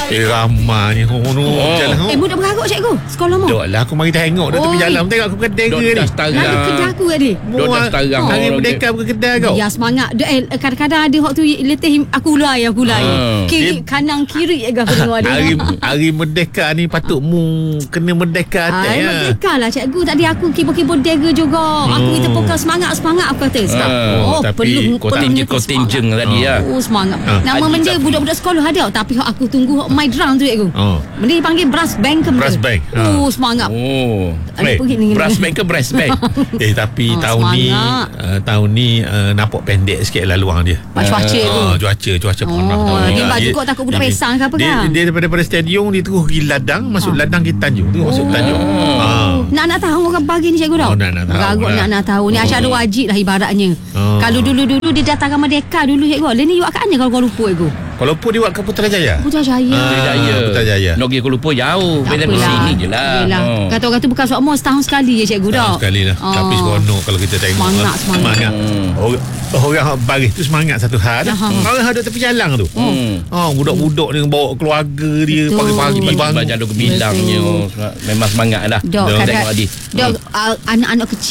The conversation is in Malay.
ramanya jalan. Budak bergaruk cikgu sekolah mu. Dok lah aku mari tengok dah tepi jalan. Tengok aku kedai ke ni. Lalu kedai aku tadi. Muat hari Merdeka ke kedai kau. Ya semangat. Kadang-kadang ada waktu letih aku ulai. Kiri kanan kiri aku tengok dia. Hari Merdeka ni patut mu kena merdeka atas ya. Merdeka lah cikgu. Tadi aku keyboard dega juga. Aku kita pokok semangat aku kata. Tapi kontinjen tadi ya. Semangat. Nama benda budak-budak sekolah ada tapi aku tunggu my drum tu cikgu. Benda dipanggil brass band ke? Brass band. Semangat. Brass band ke brass band? Tapi tahun ni nampak pendek sikit lah luang dia. Cuaca tu. Cuaca panas tahun ni. Dia baju kot takut budak pesang ke apa kan? Dia daripada stadium dia terus pergi ladang, masuk ladang kita Tanjung. Terus masuk Tanjung. Nak tahu orang pagi ni cikgu dah. Nak tahu ni acara wajib lah ibaratnya. Kalau dulu dia datang ke Merdeka dulu cikgu. Dia ni awak kat mana kalau Kuala Lumpur cikgu? Kuala Lumpur dia buat ke Putrajaya? Putrajaya. Nak pergi Kuala Lumpur jauh. Beda sini je lah. Kata orang tu bukan semua setahun sekali je cikgu dah. Setahun sekali lah. Tapi seronok kalau kita tengok. Semangat. Orang baris tu semangat satu hal. Orang ada tepi jalan tu. Budak-budak ni bawa keluarga dia pagi-pagi jalur Gembilangnya. Memang semangat lah. Dok anak-anak kecil